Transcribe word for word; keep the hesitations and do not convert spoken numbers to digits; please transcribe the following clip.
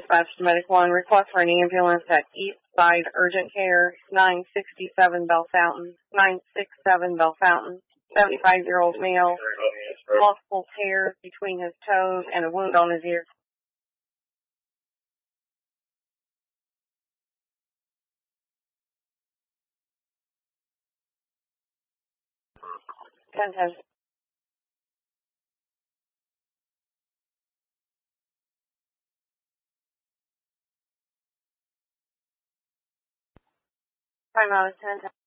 Dispatch to Medic one, request for an ambulance at East Side Urgent Care, nine sixty-seven Bell Fountain, nine sixty-seven Bell Fountain, seventy-five-year-old male, multiple tears between his toes and a wound on his ear. ten ten. Time out is ten ten.